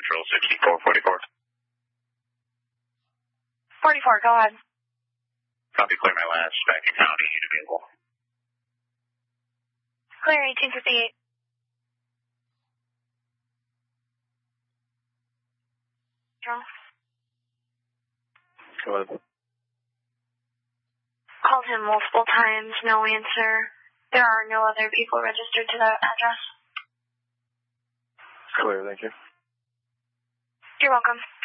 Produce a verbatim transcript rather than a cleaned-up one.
Central sixty-four forty-four. forty-four, go ahead. Copy, clear my last, back to county, available. Clear eighteen fifty-eight. Go ahead. Called him multiple times, no answer. There are no other people registered to that address. Clear, thank you. You're welcome.